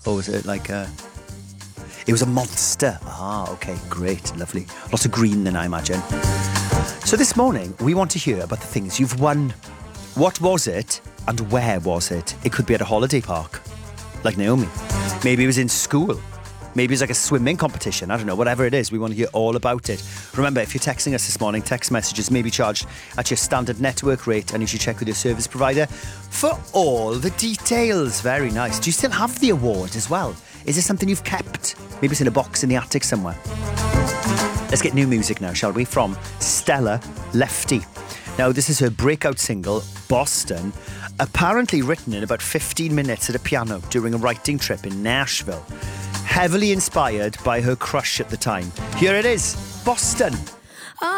Or was it like a... It was a monster. Ah, okay, great, lovely. Lots of green then, I imagine. So this morning, we want to hear about the things you've won. What was it and where was it? It could be at a holiday park, like Naomi. Maybe it was in school. Maybe it's like a swimming competition. I don't know, whatever it is, we want to hear all about it. Remember, if you're texting us this morning, text messages may be charged at your standard network rate, and you should check with your service provider for all the details. Very nice. Do you still have the award as well? Is this something you've kept? Maybe it's in a box in the attic somewhere. Let's get new music now, shall we? From Stella Lefty. Now, this is her breakout single, Boston, apparently written in about 15 minutes at a piano during a writing trip in Nashville. Heavily inspired by her crush at the time. Here it is, Boston.